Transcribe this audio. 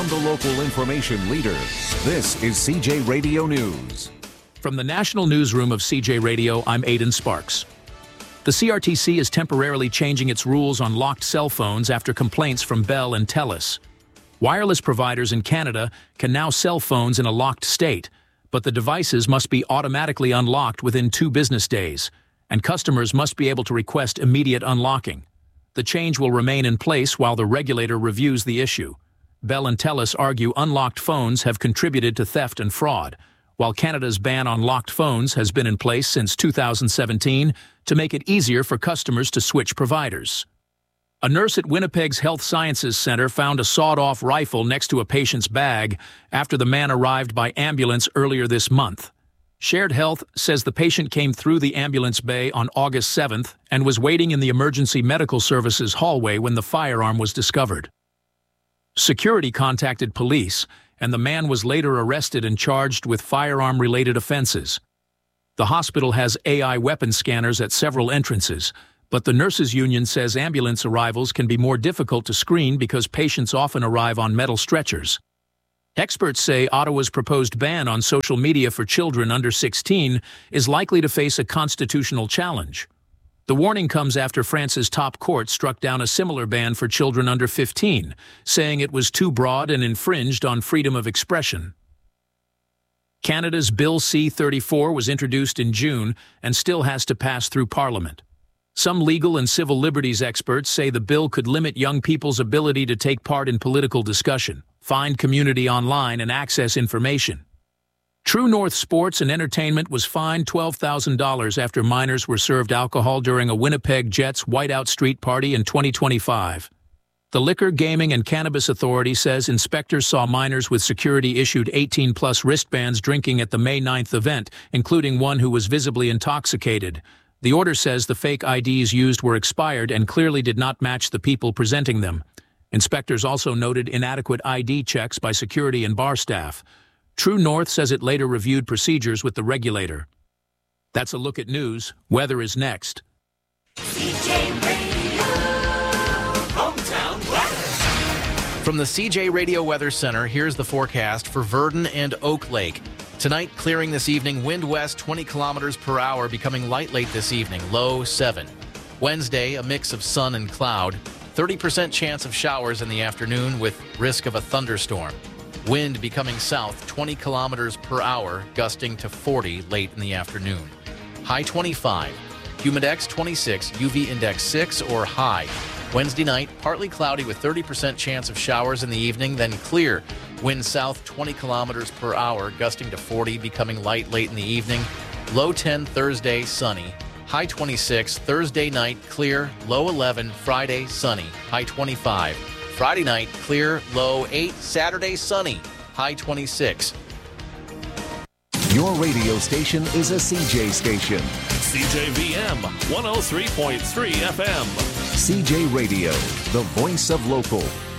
From the local information leader, this is CJ Radio News. From the National Newsroom of CJ Radio, I'm Aidan Sparks. The CRTC is temporarily changing its rules on locked cell phones after complaints from Bell and TELUS. Wireless providers in Canada can now sell phones in a locked state, but the devices must be automatically unlocked within 2 business days, and customers must be able to request immediate unlocking. The change will remain in place while the regulator reviews the issue. Bell and TELUS argue unlocked phones have contributed to theft and fraud, while Canada's ban on locked phones has been in place since 2017 to make it easier for customers to switch providers. A nurse at Winnipeg's Health Sciences Centre found a sawed-off rifle next to a patient's bag after the man arrived by ambulance earlier this month. Shared Health says the patient came through the ambulance bay on August 7th and was waiting in the emergency medical services hallway when the firearm was discovered. Security contacted police, and the man was later arrested and charged with firearm-related offenses. The hospital has AI weapon scanners at several entrances, but the nurses' union says ambulance arrivals can be more difficult to screen because patients often arrive on metal stretchers. Experts say Ottawa's proposed ban on social media for children under 16 is likely to face a constitutional challenge. The warning comes after France's top court struck down a similar ban for children under 15, saying it was too broad and infringed on freedom of expression. Canada's Bill C-34 was introduced in June and still has to pass through Parliament. Some legal and civil liberties experts say the bill could limit young people's ability to take part in political discussion, find community online, and access information. True North Sports and Entertainment was fined $12,000 after minors were served alcohol during a Winnipeg Jets Whiteout Street party in 2025. The Liquor, Gaming, and Cannabis Authority says inspectors saw minors with security-issued 18-plus wristbands drinking at the May 9th event, including one who was visibly intoxicated. The order says the fake IDs used were expired and clearly did not match the people presenting them. Inspectors also noted inadequate ID checks by security and bar staff. True North says it later reviewed procedures with the regulator. That's a look at news. Weather is next. CJ Radio, hometown weather. From the CJ Radio Weather Center, here's the forecast for Virden and Oak Lake. Tonight, clearing this evening, wind west 20 kilometers per hour, becoming light late this evening, low 7. Wednesday, a mix of sun and cloud. 30% chance of showers in the afternoon with risk of a thunderstorm. Wind becoming south 20 kilometers per hour, gusting to 40 late in the afternoon. High 25. Humidex 26, UV index 6 or high. Wednesday night, partly cloudy with 30% chance of showers in the evening, then clear. Wind south 20 kilometers per hour, gusting to 40, becoming light late in the evening. Low 10 Thursday, sunny. High 26. Thursday night, clear. Low 11. Friday, sunny. High 25. Friday night, clear, low 8. Saturday, sunny, high 26. Your radio station is a CJ station. CJVM 103.3 FM. CJ Radio, the voice of local.